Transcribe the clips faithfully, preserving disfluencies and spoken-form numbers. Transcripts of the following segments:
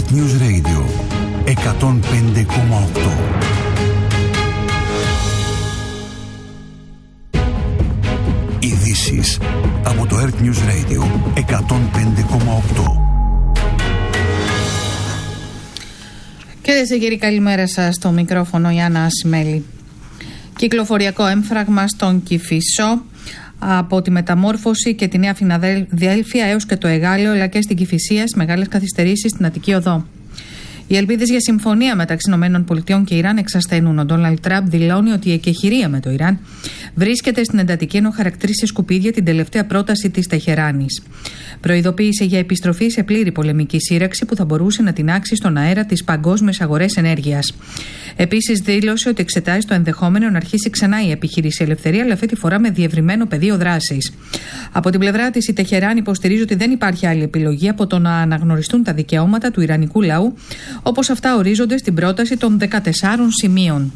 Earth News Radio εκατόν πέντε κόμμα οκτώ. Ειδήσεις από το Earth News Radio εκατόν πέντε κόμμα οκτώ. Κυρίες και κύριοι, καλημέρα σας. Στο μικρόφωνο η Άννα Ασημέλη. Κυκλοφοριακό έμφραγμα στον Κηφισό, από τη Μεταμόρφωση και τη Νέα Φιναδέλφια έως και το Εγάλεο, αλλά και στην Κηφισία, μεγάλες καθυστερήσεις στην Αττική Οδό. Οι ελπίδες για συμφωνία μεταξύ ΗΠΑ και Ιράν εξασθενούν. Ο Ντόναλντ Τραμπ δηλώνει ότι η εκεχηρία με το Ιράν βρίσκεται στην εντατική, ενώ χαρακτήρισε σκουπίδια την τελευταία πρόταση της Τεχεράνης. Προειδοποίησε για επιστροφή σε πλήρη πολεμική σύραξη που θα μπορούσε να τινάξει στον αέρα τις παγκόσμιες αγορές ενέργειας. Επίσης, δήλωσε ότι εξετάζει το ενδεχόμενο να αρχίσει ξανά η επιχείρηση Ελευθερία, αλλά αυτή τη φορά με διευρυμένο πεδίο δράσης. Από την πλευρά της, η Τεχεράνη υποστηρίζει ότι δεν υπάρχει άλλη επιλογή από το να αναγνωριστούν τα δικαιώματα του ιρανικού λαού, όπως αυτά ορίζονται στην πρόταση των δεκατεσσάρων σημείων.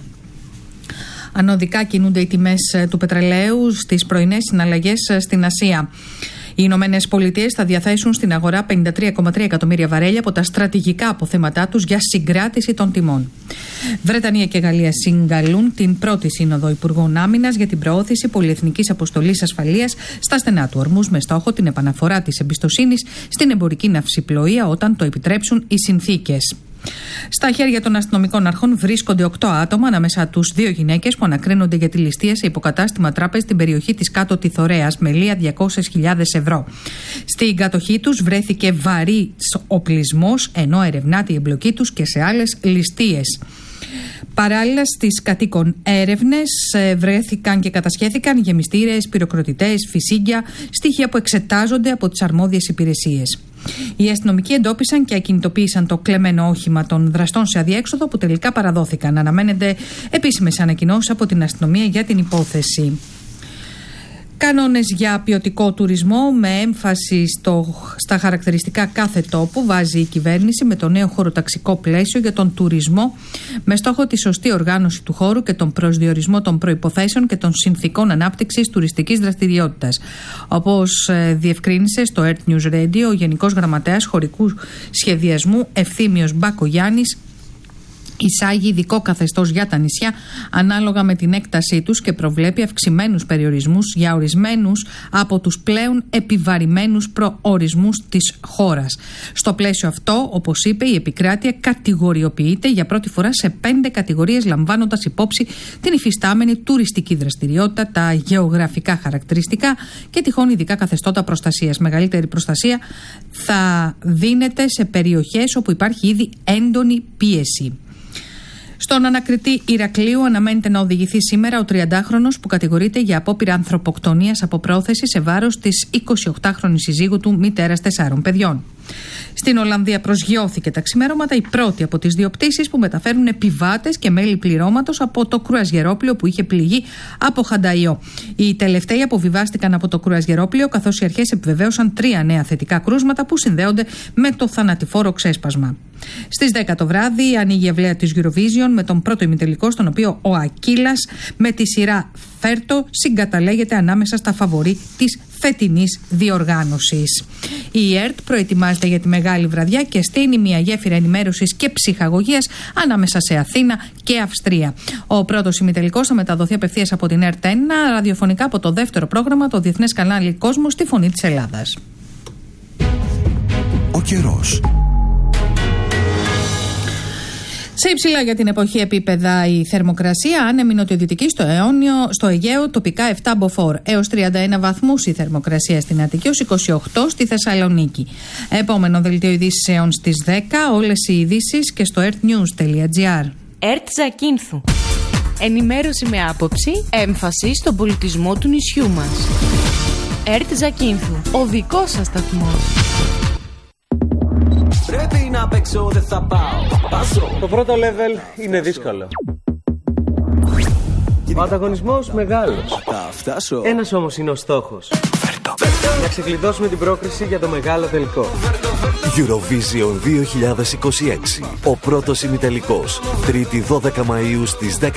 Ανωδικά κινούνται οι τιμές του πετρελαίου στις πρωινές συναλλαγές στην Ασία. Οι Ηνωμένες Πολιτείες θα διαθέσουν στην αγορά πενήντα τρία κόμμα τρία εκατομμύρια βαρέλια από τα στρατηγικά αποθέματά τους για συγκράτηση των τιμών. Βρετανία και Γαλλία συγκαλούν την πρώτη σύνοδο Υπουργών Άμυνας για την προώθηση πολυεθνικής αποστολής ασφαλείας στα στενά του Ορμούζ, με στόχο την επαναφορά της εμπιστοσύνης στην εμπορική ναυσιπλοεία όταν το επιτρέψουν οι συνθήκες. Στα χέρια των αστυνομικών αρχών βρίσκονται οκτώ άτομα, ανάμεσα τους δύο γυναίκες που ανακρίνονται για τη ληστεία σε υποκατάστημα τράπεζα στην περιοχή της Κάτω Τιθωρέας με λία διακόσιες χιλιάδες ευρώ. Στην κατοχή τους βρέθηκε βαρύς οπλισμός, ενώ ερευνάται η εμπλοκή τους και σε άλλες ληστείες. Παράλληλα, στις κατοίκων έρευνες βρέθηκαν και κατασχέθηκαν γεμιστήρες, πυροκροτητές, φυσίγγια, στοιχεία που εξετάζονται από τις αρμόδιες υπηρεσίες. Οι αστυνομικοί εντόπισαν και ακινητοποίησαν το κλεμμένο όχημα των δραστών σε αδιέξοδο, που τελικά παραδόθηκαν. Αναμένεται επίσημες ανακοινώσεις από την αστυνομία για την υπόθεση. Κανόνες για ποιοτικό τουρισμό με έμφαση στο, στα χαρακτηριστικά κάθε τόπου βάζει η κυβέρνηση με το νέο χωροταξικό πλαίσιο για τον τουρισμό, με στόχο τη σωστή οργάνωση του χώρου και τον προσδιορισμό των προϋποθέσεων και των συνθηκών ανάπτυξης τουριστικής δραστηριότητας. Όπως ε, διευκρίνησε στο Earth News Radio ο Γενικός Γραμματέας Χωρικού Σχεδιασμού Ευθύμιος Μπακογιάννης, εισάγει ειδικό καθεστώς για τα νησιά ανάλογα με την έκτασή τους και προβλέπει αυξημένους περιορισμούς για ορισμένους από τους πλέον επιβαρημένους προορισμούς της χώρας. Στο πλαίσιο αυτό, όπως είπε, η επικράτεια κατηγοριοποιείται για πρώτη φορά σε πέντε κατηγορίες, λαμβάνοντας υπόψη την υφιστάμενη τουριστική δραστηριότητα, τα γεωγραφικά χαρακτηριστικά και τυχόν ειδικά καθεστώτα προστασίας. Μεγαλύτερη προστασία θα δίνεται σε περιοχές όπου υπάρχει ήδη έντονη πίεση. Στον ανακριτή Ηρακλείου αναμένεται να οδηγηθεί σήμερα ο τριαντάχρονος που κατηγορείται για απόπειρα ανθρωποκτονίας από πρόθεση σε βάρος της εικοσιοκτάχρονης συζύγου του, μητέρας τεσσάρων παιδιών. Στην Ολλανδία προσγειώθηκε τα ξημέρωματα η πρώτη από τις δύο πτήσεις που μεταφέρουν επιβάτες και μέλη πληρώματος από το κρουαζιερόπλοιο που είχε πληγεί από χανταϊό. Οι τελευταίοι αποβιβάστηκαν από το κρουαζιερόπλοιο, καθώς οι αρχές επιβεβαίωσαν τρία νέα θετικά κρούσματα που συνδέονται με το θανατηφόρο ξέσπασμα. Στις δέκα το βράδυ ανοίγει η αυλαία της Eurovision με τον πρώτο ημιτελικό, στον οποίο ο Ακύλας με τη σειρά Φέρτο συγκαταλέγεται ανάμεσα στα φαβορί της φετινής διοργάνωσης. Η ΕΡΤ προετοιμάζεται για τη μεγάλη βραδιά και στείνει μια γέφυρα ενημέρωσης και ψυχαγωγίας ανάμεσα σε Αθήνα και Αυστρία. Ο πρώτος ημιτελικός θα μεταδοθεί απευθείας από την ΕΡΤ ένα, ραδιοφωνικά από το δεύτερο πρόγραμμα, το Διεθνές Κανάλι Κόσμος, στη Φωνή της Ελλάδας. Ο καιρός. Σε υψηλά για την εποχή επίπεδα η θερμοκρασία, άνεμη νοτιοδυτική στο, αιώνιο, στο Αιγαίο, τοπικά επτά μποφόρ έως τριάντα ένα βαθμούς η θερμοκρασία στην Αττική, ως είκοσι οκτώ στη Θεσσαλονίκη. Επόμενο δελτίο ειδήσεων στις δέκα, όλες οι ειδήσεις και στο earthnews τελεία gr. ΕΡΤ Ζακίνθου. Ενημέρωση με άποψη, έμφαση στον πολιτισμό του νησιού μας. ΕΡΤ Ζακίνθου, ο δικός σας σταθμός. Πρέπει να παίξω, δεν θα πάω. Πάσω. Το πρώτο level είναι δύσκολο. Ο ανταγωνισμός μεγάλος. Θα φτάσω. Ένας όμως είναι ο στόχος. Φέρτο. Να ξεκλειδώσουμε την πρόκριση για το μεγάλο τελικό. Eurovision δύο χιλιάδες είκοσι έξι. Ο πρώτος ημιτελικός. Τρίτη δώδεκα Μαΐου στις δέκα